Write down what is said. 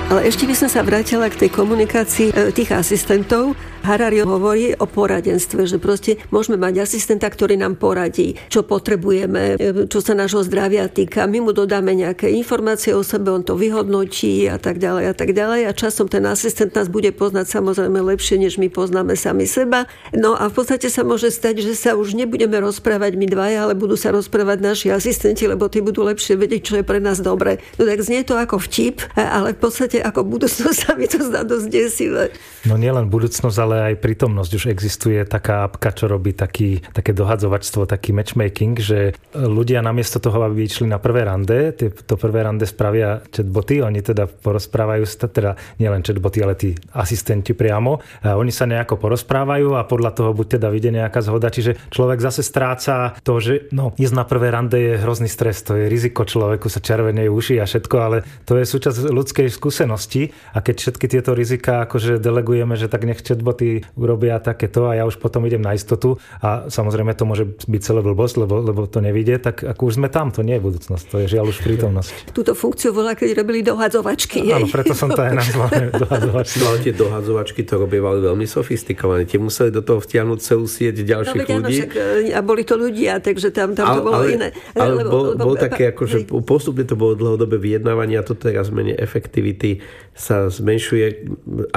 Ale ešte by som sa vrátila k tej komunikácii tých asistentov. Harari hovorí o poradenstve, že proste môžeme mať asistenta, ktorý nám poradí, čo potrebujeme, čo sa nášho zdravia týka. My mu dodáme nejaké informácie o sebe, on to vyhodnotí a tak ďalej a tak ďalej. A časom ten asistent nás bude poznať samozrejme lepšie, než my poznáme sami seba. No a v podstate sa môže stať, že sa už nebudeme rozprávať my dvaja, ale budú sa rozprávať naši asistenti, lebo tí budú lepšie vedieť, čo je pre nás dobre. No tak znie to ako vtip, ale v podstate ako budúcnosť sa mi to zdá dosť desivé. No nielen budúcnosť, ale aj prítomnosť. Už existuje taká apka, čo robí také dohadzovačstvo, taký matchmaking, že ľudia namiesto toho, aby išli na prvé rande, to prvé rande spravia chatboty, oni teda porozprávajú sa, teda nielen chatboty, ale tí asistenti priamo. A oni sa nejako porozprávajú a podľa toho buď teda vyjde nejaká zhoda, čiže človek zase stráca to, že ísť na prvé rande je hrozný stres, to je riziko, človeku sa červenejú uši a všetko, ale to je súčasť ľudskej skúsenosti a keď všetky tieto rizika akože delegujeme, že tak nech chatboty urobia takéto a ja už potom idem na istotu a samozrejme to môže byť celé blbosť, lebo to nevidie, tak ako už sme tam, to nie je budúcnosť, to je žiaľ už prítomnosť. Túto funkciu volá, keď robili dohadzovačky. Áno, preto som to aj nazval dohadzovačky. Ale tie dohadzovačky to robievali veľmi sofistikovane. Tie museli do toho vtiahnuť celú sieť ďalších ľudí. A boli to ľudia, takže tam to bolo iné. Ale bol také, akože postupne to bolo dlhodobé vyjednávanie a to teraz v mene efektivity sa zmenšuje